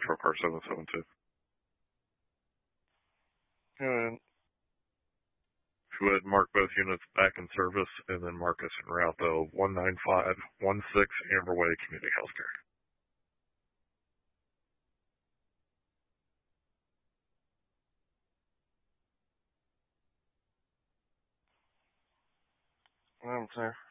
Patrol Car 772. Good. Go ahead and mark both units back in service, and then mark us en route to 19516 Amber Way Community Healthcare. I'm sorry.